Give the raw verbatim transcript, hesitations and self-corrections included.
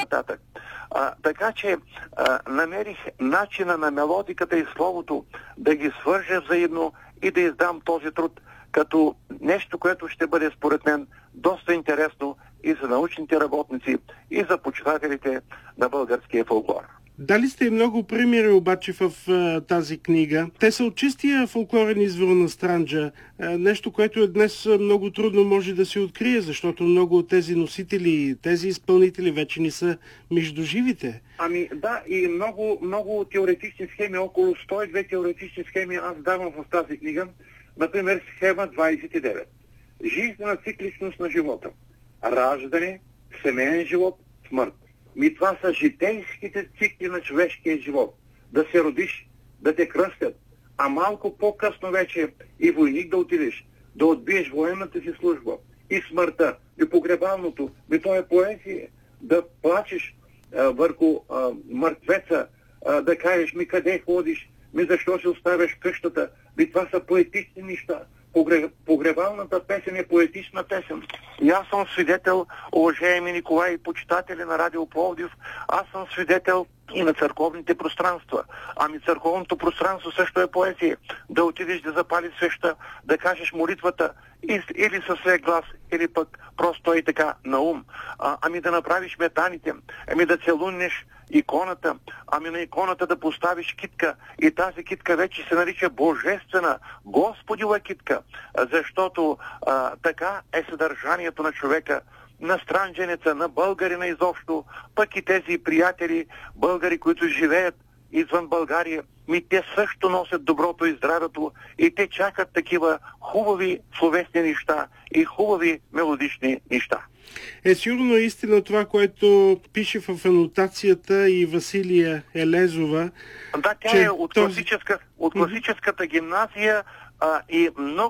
нататък. А, така че а, намерих начина на мелодиката и словото да ги свържа взаимно и да издам този труд като нещо, което ще бъде според мен доста интересно и за научните работници, и за почитателите на българския фолклор. Дали сте и много примери обаче в а, тази книга. Те са от чистия фолклорен извор на Странджа. А, нещо, което е днес много трудно може да се открие, защото много от тези носители, тези изпълнители вече не са между живите. Ами да, и много, много теоретични схеми, около сто и две теоретични схеми аз давам в тази книга. Например, схема двадесет и девет. Жизнена цикличност на живота. Раждане, семейен живот, смърт. Ми това са житейските цикли на човешкия живот. Да се родиш, да те кръстят, а малко по-късно вече и войник да отидеш, да отбиеш военната си служба, и смъртта, и погребалното, ми то е поезия. Да плачеш а, върху а, мъртвеца, а, да кажеш ми къде ходиш, ми защо се оставяш къщата, ми това са поетични неща. Погребалната песен е поетична песен. И аз съм свидетел, уважаеми Николай, почитатели на Радио Пловдив, аз съм свидетел и на църковните пространства. Ами църковното пространство също е поезия. Да отидеш да запалиш свеща, да кажеш молитвата или със свой глас, или пък просто и така на ум. А, ами да направиш метаните, ами да целунеш иконата, ами на иконата да поставиш китка, и тази китка вече се нарича божествена, Господила китка, защото а, така е съдържанието на човека, на страндженеца, на българина изобщо, пък и тези приятели, българи, които живеят извън България, ми те също носят доброто и здравето, и те чакат такива хубави словесни неща и хубави мелодични неща. Е, сигурно е истина това, което пише в анотацията и Василия Елезова. Да, тя че е от, класическа, от класическата гимназия а, и много